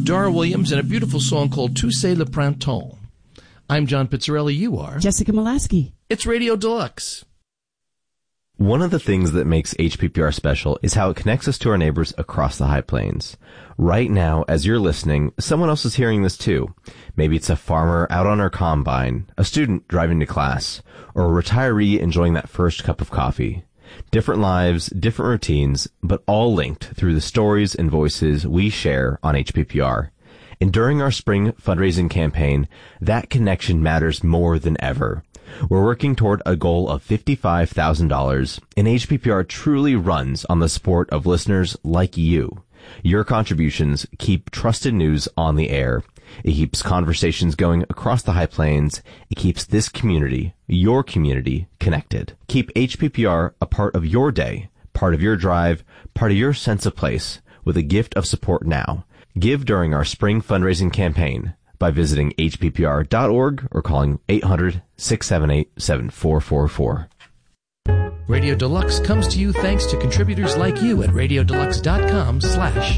Dar Williams, and a beautiful song called Tu sais le printemps. I'm John Pizzarelli. You are Jessica Molaski. It's Radio Deluxe. One of the things that makes HPPR special is how it connects us to our neighbors across the High Plains. Right now, as you're listening, someone else is hearing this too. Maybe it's a farmer out on her combine, a student driving to class, or a retiree enjoying that first cup of coffee. Different lives, different routines, but all linked through the stories and voices we share on HPPR. And during our spring fundraising campaign, that connection matters more than ever. We're working toward a goal of $55,000, and HPPR truly runs on the support of listeners like you. Your contributions keep trusted news on the air. It keeps conversations going across the High Plains. It keeps this community, your community, connected. Keep HPPR a part of your day, part of your drive, part of your sense of place, with a gift of support now. Give during our spring fundraising campaign by visiting hppr.org or calling 800-678-7444. Radio Deluxe comes to you thanks to contributors like you at radiodeluxe.com/